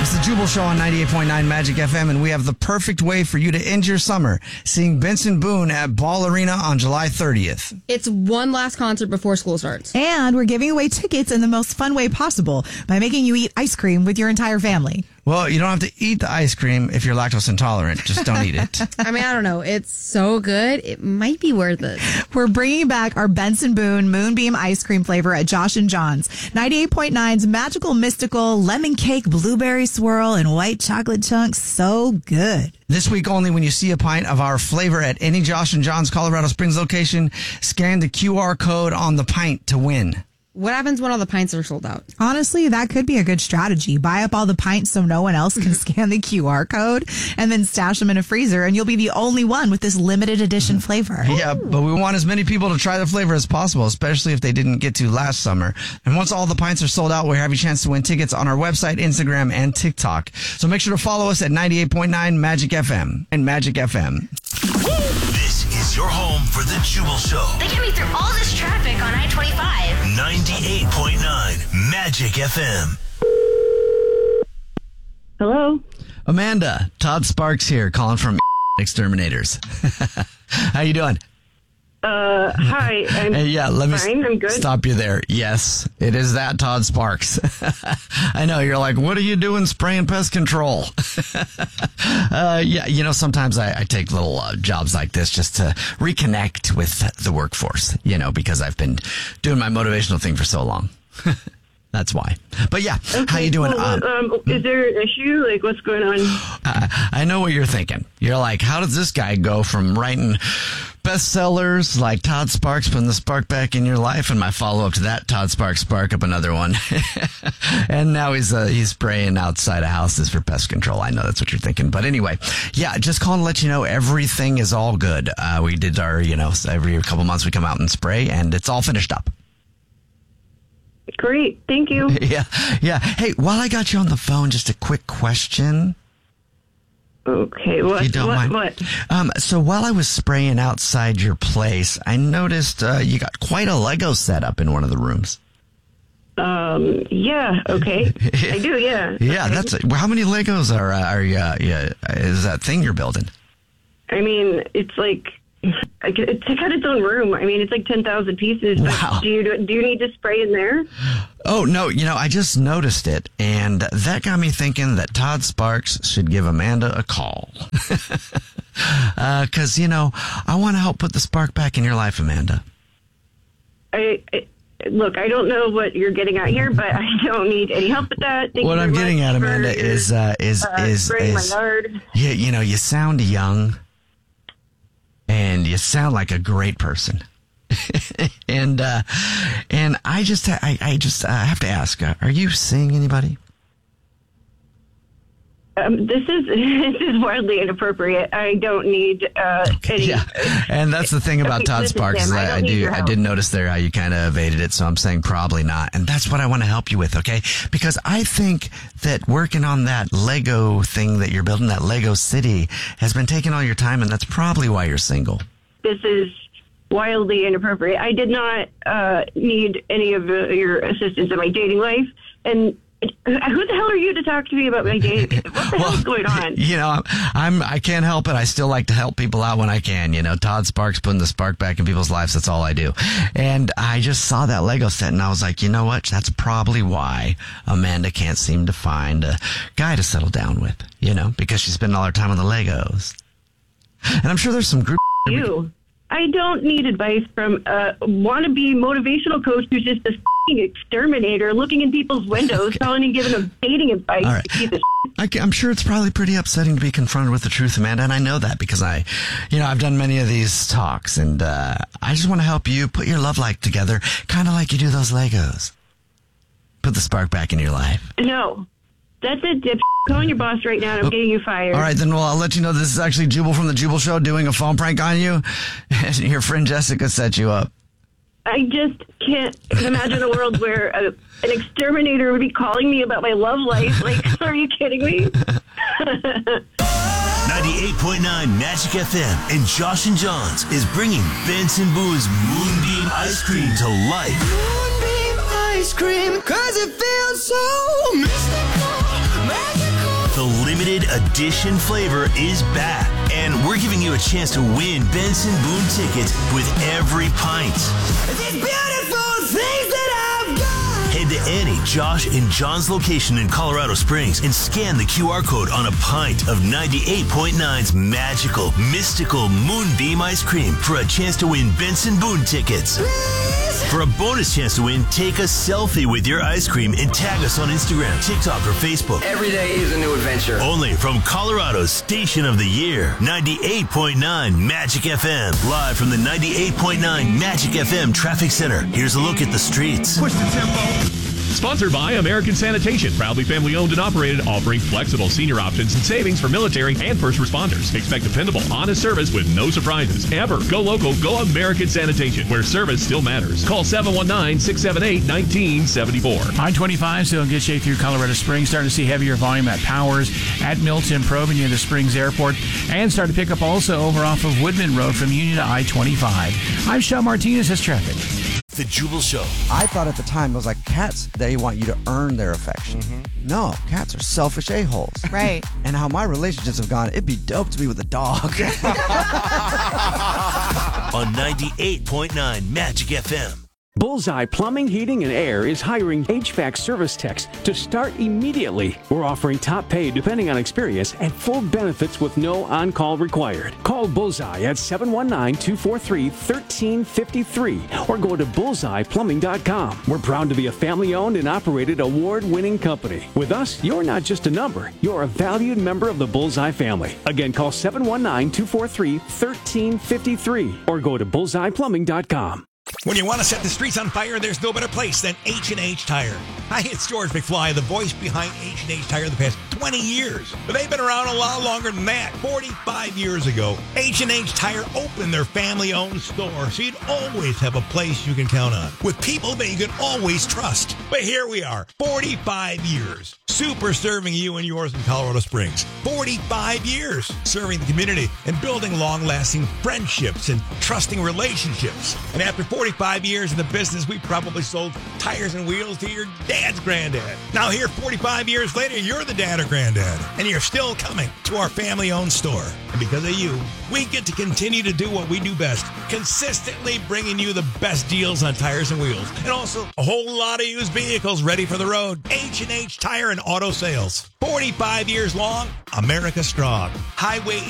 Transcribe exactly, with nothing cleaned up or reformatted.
It's the Jubal Show on ninety-eight point nine Magic F M, and we have the perfect way for you to end your summer, seeing Benson Boone at Ball Arena on July thirtieth. It's one last concert before school starts. And we're giving away tickets in the most fun way possible by making you eat ice cream with your entire family. Well, you don't have to eat the ice cream if you're lactose intolerant. Just don't eat it. I mean, I don't know. It's so good. It might be worth it. We're bringing back our Benson Boone Moonbeam ice cream flavor at Josh and John's. ninety-eight point nine's magical, mystical, lemon cake, blueberry swirl, and white chocolate chunks. So good. This week only, when you see a pint of our flavor at any Josh and John's Colorado Springs location, scan the Q R code on the pint to win. What happens when all the pints are sold out? Honestly, that could be a good strategy. Buy up all the pints so no one else can scan the Q R code and then stash them in a freezer, and you'll be the only one with this limited edition flavor. Yeah, but we want as many people to try the flavor as possible, especially if they didn't get to last summer. And once all the pints are sold out, we have a chance to win tickets on our website, Instagram, and TikTok. So make sure to follow us at ninety-eight point nine Magic F M and Magic F M. This is your home for the Jubal Show. They get me through all this traffic on I twenty-five. ninety-eight point nine Magic F M. Hello? Amanda, Todd Sparks here, calling from Exterminators. How you doing? Uh, hi. I'm Hey, yeah, let me fine. I'm good. stop you there. Yes, it is that Todd Sparks. I know, you're like, what are you doing spraying pest control? uh, yeah, you know, sometimes I, I take little uh, jobs like this just to reconnect with the workforce, you know, because I've been doing my motivational thing for so long. That's why. But yeah, Okay, how you doing? Well, um, um, is there an issue? Like, what's going on? I, I know what you're thinking. You're like, how does this guy go from writing bestsellers like Todd Sparks, putting the spark back in your life, and my follow-up to that, Todd Sparks Spark Up another one. And now he's uh, he's spraying outside of houses for pest control. I know that's what you're thinking. But anyway, yeah, just calling to let you know everything is all good. Uh, we did our, you know, every couple months we come out and spray, and it's all finished up. Great. Thank you. Yeah, yeah. Hey, while I got you on the phone, just a quick question. Okay. What? You don't what? mind? What? Um, so while I was spraying outside your place, I noticed uh, you got quite a Lego set up in one of the rooms. Um. Yeah. Okay. I do. Yeah. Yeah, Okay. that's well, how many Legos are uh, are you, uh, yeah, is that thing you're building? I mean, it's like it's got its own room. I mean, it's like ten thousand pieces. But Wow. Do you do you need to spray in there? Oh no, you know I just noticed it, and that got me thinking that Todd Sparks should give Amanda a call. Because uh, you know I want to help put the spark back in your life, Amanda. I, I look. I don't know what you're getting at here, but I don't need any help with that. Thank What you I'm very getting much at, for Amanda, your, is uh, is uh, is spraying is my yard. yeah, you know you sound young. And you sound like a great person. and uh, and I just I, I just uh, have to ask, uh, are you seeing anybody? Um, this is this is wildly inappropriate. I don't need uh, any. Yeah, and that's the thing about Okay, Todd listen, Sparks. Is Sam, I I, don't I need do your I help. did notice there how you kind of evaded it, so I'm saying probably not. And that's what I want to help you with. Okay, because I think that working on that Lego thing that you're building, that Lego city, has been taking all your time, and that's probably why you're single. This is wildly inappropriate. I did not uh, need any of uh, your assistance in my dating life. And who the hell are you to talk to me about my dating? What the hell's going on? You know, I'm I can't help it. I still like to help people out when I can. You know, Todd Sparks putting the spark back in people's lives. That's all I do. And I just saw that Lego set, and I was like, you know what? That's probably why Amanda can't seem to find a guy to settle down with. You know, because she's spending all her time on the Legos. And I'm sure there's some group. You. I don't need advice from a wannabe motivational coach who's just a f***ing exterminator looking in people's windows, telling and giving them dating advice. All right. Piece of I, I'm sure it's probably pretty upsetting to be confronted with the truth, Amanda, and I know that because I, you know, I've done many of these talks, and uh, I just want to help you put your love life together, kind of like you do those Legos. Put the spark back in your life. No. That's it, dip. Calling your boss right now, and I'm getting you fired. All right, then, well, I'll let you know this is actually Jubal from the Jubal Show doing a phone prank on you, and your friend Jessica set you up. I just can't imagine a world where a, an exterminator would be calling me about my love life. Like, are you kidding me? ninety-eight point nine Magic F M and Josh and Johns is bringing Benson Boone's Moonbeam Ice Cream to life. Moonbeam ice cream, cause it feels so mystical, magical. limited edition flavor is back. And we're giving you a chance to win Benson Boone tickets with every pint. These beautiful things that I've got. Head to any Josh and John's location in Colorado Springs and scan the Q R code on a pint of ninety-eight point nine's magical, mystical Moonbeam ice cream for a chance to win Benson Boone tickets. Please. For a bonus chance to win, take a selfie with your ice cream and tag us on Instagram, TikTok, or Facebook. Every day is a new adventure. Only from Colorado's Station of the Year, ninety-eight point nine Magic F M. Live from the ninety-eight point nine Magic F M Traffic Center. Here's a look at the streets. Push the tempo. Sponsored by American Sanitation, proudly family owned and operated, offering flexible senior options and savings for military and first responders. Expect dependable, honest service with no surprises. Ever. Go local, go American Sanitation, where service still matters. Call seven one nine, six seven eight, one nine seven four. I twenty-five still in good shape through Colorado Springs. Starting to see heavier volume at Powers, at Milton, Provo near the Springs Airport, and start to pick up also over off of Woodman Road from Union to I twenty-five. I'm Sean Martinez. Has traffic. The Jubal Show. I thought at the time it was like cats, they want you to earn their affection. Mm-hmm. No, cats are selfish a-holes. Right. And how my relationships have gone, it'd be dope to be with a dog. On ninety-eight point nine Magic F M. Bullseye Plumbing, Heating, and Air is hiring H V A C service techs to start immediately. We're offering top pay depending on experience and full benefits with no on-call required. Call Bullseye at seven one nine, two four three, one three five three or go to bullseye plumbing dot com. We're proud to be a family-owned and operated award-winning company. With us, you're not just a number. You're a valued member of the Bullseye family. Again, call seven one nine, two four three, one three five three or go to bullseye plumbing dot com. When you want to set the streets on fire, there's no better place than H and H Tire. Hi, it's George McFly, the voice behind H and H Tire the past twenty years. But they've been around a lot longer than that. forty-five years ago, H and H Tire opened their family-owned store, so you'd always have a place you can count on, with people that you can always trust. But here we are, forty-five years, super serving you and yours in Colorado Springs. forty-five years serving the community and building long-lasting friendships and trusting relationships. And after forty-five years in the business, we probably sold tires and wheels to your dad's granddad. Now here, forty-five years later, you're the dad or granddad, and you're still coming to our family-owned store. And because of you, we get to continue to do what we do best, consistently bringing you the best deals on tires and wheels, and also a whole lot of used vehicles ready for the road. H and H Tire and Auto Sales. forty-five years long, America strong. Highway